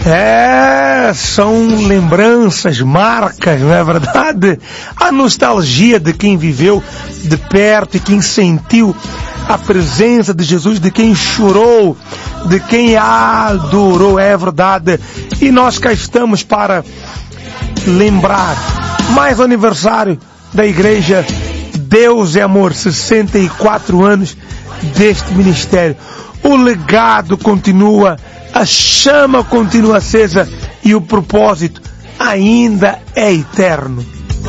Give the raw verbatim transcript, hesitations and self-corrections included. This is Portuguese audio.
É, são lembranças, marcas, não é verdade? A nostalgia de quem viveu de perto e quem sentiu a presença de Jesus, de quem chorou, de quem adorou, é verdade. E nós cá estamos para lembrar mais o aniversário da Igreja Deus é Amor, sessenta e quatro anos deste ministério. O legado continua, a chama continua acesa e o propósito ainda é eterno.